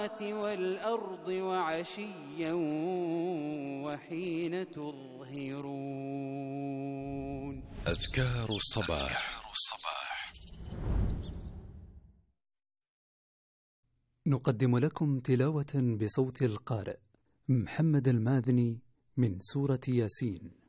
والأرض وعشيا وحين تظهرون. أذكار الصباح. نقدم لكم تلاوة بصوت القارئ محمد الماذني من سورة ياسين.